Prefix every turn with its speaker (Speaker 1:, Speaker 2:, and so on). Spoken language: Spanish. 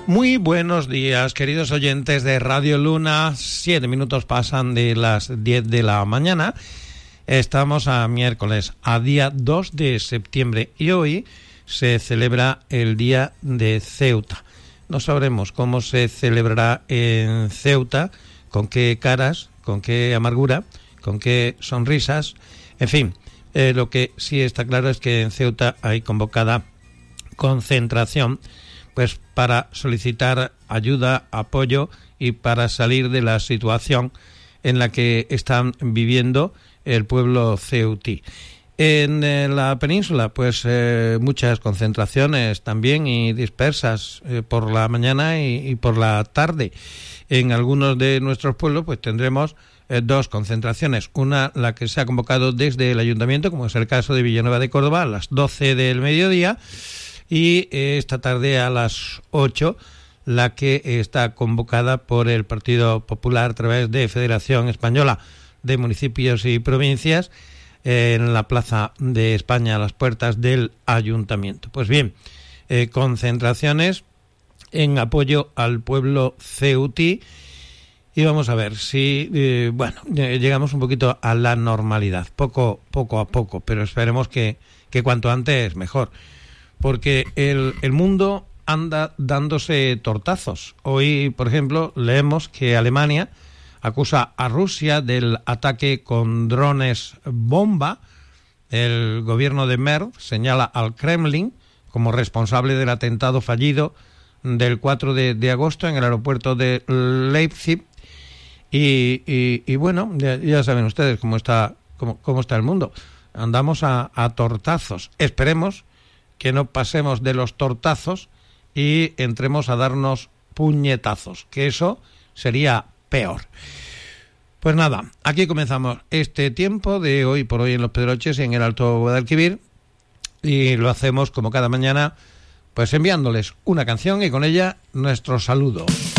Speaker 1: Muy buenos días, queridos oyentes de Radio Luna. 7 minutos pasan de las 10 de la mañana. Estamos a miércoles, a día 2 de septiembre, y hoy se celebra el Día de Ceuta. No sabremos cómo se celebrará en Ceuta, con qué caras, con qué amargura, con qué sonrisas. En fin, lo que sí está claro es que en Ceuta hay convocada concentración, pues para solicitar ayuda, apoyo y para salir de la situación en la que están viviendo el pueblo ceutí. En la península, pues muchas concentraciones también y dispersas por la mañana y por la tarde. En algunos de nuestros pueblos, pues tendremos dos concentraciones. Una, la que se ha convocado desde el ayuntamiento, como es el caso de Villanueva de Córdoba, a las 12 del mediodía, y esta tarde a las 8, la que está convocada por el Partido Popular a través de Federación Española de Municipios y Provincias, en la Plaza de España, a las puertas del ayuntamiento. Pues bien, concentraciones en apoyo al pueblo ceutí, y vamos a ver si llegamos un poquito a la normalidad, poco a poco, pero esperemos que cuanto antes mejor, porque el mundo anda dándose tortazos. Hoy, por ejemplo, leemos que Alemania acusa a Rusia del ataque con drones bomba. El gobierno de Merz señala al Kremlin como responsable del atentado fallido del 4 de agosto en el aeropuerto de Leipzig. Y bueno, ya saben ustedes cómo está el mundo. Andamos a tortazos. Esperemos que no pasemos de los tortazos y entremos a darnos puñetazos, que eso sería peor. Pues nada, aquí comenzamos este tiempo de Hoy por Hoy en Los Pedroches, en el Alto Guadalquivir, y lo hacemos como cada mañana, pues enviándoles una canción y con ella nuestro saludo.